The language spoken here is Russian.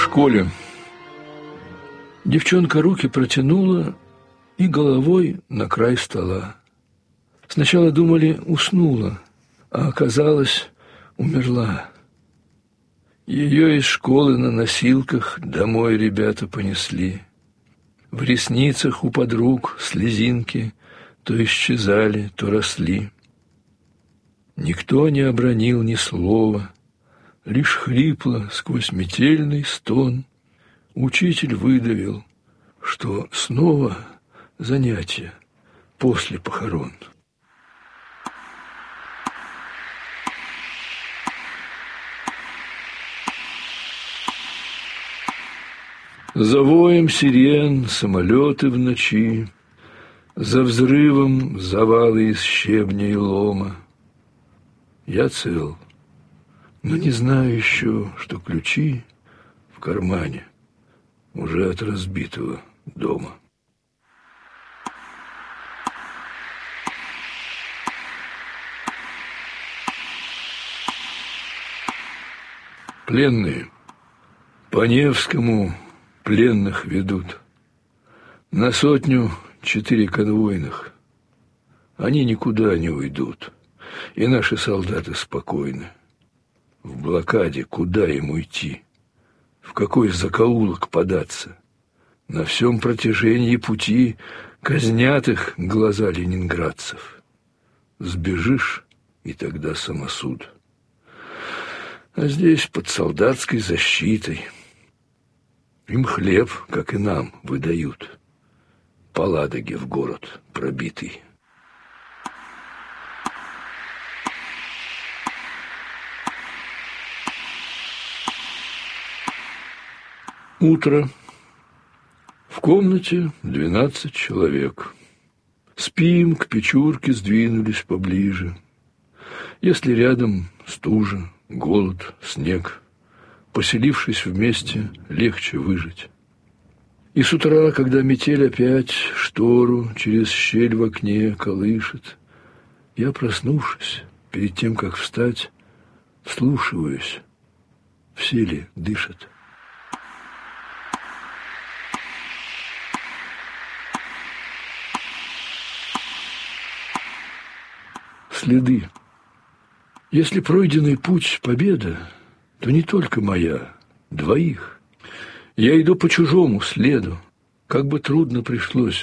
школе. Девчонка руки протянула и головой на край стола. Сначала думали, уснула, а оказалось, умерла. Ее из школы на носилках домой ребята понесли. В ресницах у подруг слезинки то исчезали, то росли. Никто не обронил ни слова, лишь хрипло сквозь метельный стон учитель выдавил, что снова занятия после похорон. За воем сирен самолеты в ночи, за взрывом завалы из щебня и лома. Я цел, но не знаю еще, что ключи в кармане уже от разбитого дома. Пленные по Невскому пленных ведут. На 100 4 конвойных. Они никуда не уйдут. И наши солдаты спокойны. В блокаде куда им уйти? В какой закоулок податься? На всем протяжении пути казнят их глаза ленинградцев. Сбежишь, и тогда самосуд. А здесь под солдатской защитой. Им хлеб, как и нам, выдают. По Ладоге в город пробитый. Утро. В комнате 12 человек. Спим, к печурке сдвинулись поближе. Если рядом стужа, голод, снег, поселившись вместе, легче выжить. И с утра, когда метель опять штору через щель в окне колышет, я, проснувшись, перед тем, как встать, вслушиваюсь, все ли дышат. Следы. Если пройденный путь победа, то не только моя, двоих. Я иду по чужому следу, как бы трудно пришлось